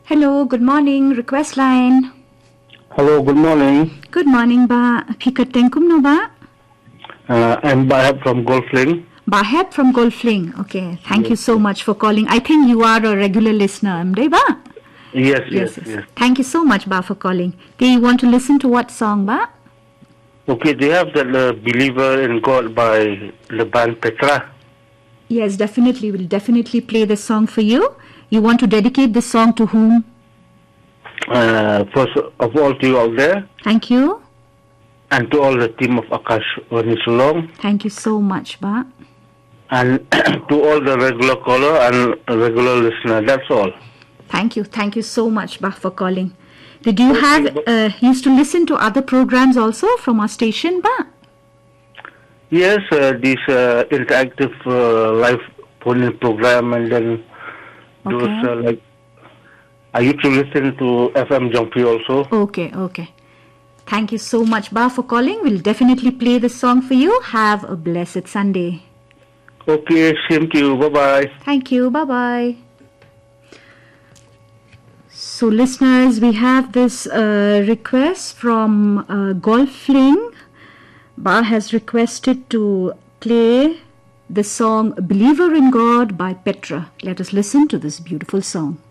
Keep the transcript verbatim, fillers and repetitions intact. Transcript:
Hello, good morning. Request line. Hello, good morning. Good morning, ba. Pikat tengkum no ba? Uh, I'm Bahab from Golfling. Bahab from Golfling. Okay, thank Yes, you so yes. much for calling. I think you are a regular listener, am ba? Yes, yes, Yes, yes, yes. Thank you so much, ba, for calling. Do you want to listen to what song, ba? Okay, they have the uh, Believer in God by the band Petra. Yes, definitely. We'll definitely play this song for you. You want to dedicate this song to whom? Uh, first of all, to you out there, Thank you. and to all the team of Akash Vanisulong, Thank you so much, ba. and to all the regular caller and regular listener. That's all. Thank you. Thank you so much, ba, for calling. Did you Okay, have but- uh, used to listen to other programs also from our station, ba? Yes, uh, this uh, interactive uh, live phone program, and then those Okay. uh, like I used to listen to F M Jumpy also. Okay, okay. Thank you so much, ba, for calling. We'll definitely play this song for you. Have a blessed Sunday. Okay, same to you. Bye bye. Thank you. Bye bye. So, listeners, we have this uh, request from uh, Golfling. Ba has requested to play the song Believer in God by Petra. Let us listen to this beautiful song.